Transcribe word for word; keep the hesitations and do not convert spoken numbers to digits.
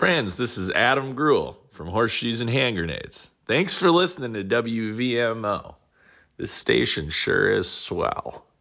Friends, this is Adam Gruel from Horseshoes and Hand Grenades. Thanks for listening to W V M O. This station sure is swell.